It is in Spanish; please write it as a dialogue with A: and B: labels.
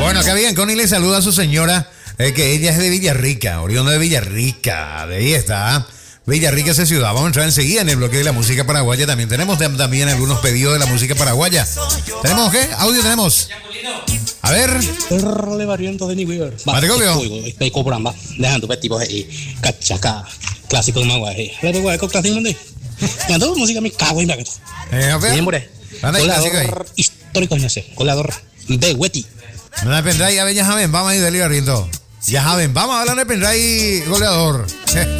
A: Bueno, acá bien, Connie le saluda a su señora, que ella es de Villarrica, oriunda de Villarrica, de ahí está. Villarrica es ciudad. Vamos a entrar enseguida en el bloque de la música paraguaya. También tenemos también algunos pedidos de la música paraguaya. ¿Tenemos qué? ¿Audio tenemos? A ver.
B: Le variante de nivel.
A: Matecopio.
B: Estoy cobrando, dejando tipo ahí, cachaca, clásico de Maguay. Le voy a comprar de ya todo música me cago en bracket. Bien, more. Goleador histórico, no sé. Goleador de Weti.
A: No pendrive, ya ven, vamos a ir de Liga Riento. Ya saben, vamos a hablar de pendrive goleador.